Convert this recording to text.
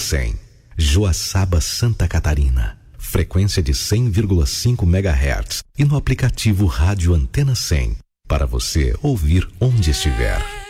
100. Joaçaba, Santa Catarina. Frequência de 100,5 MHz e no aplicativo Rádio Antena 100, para você ouvir onde estiver.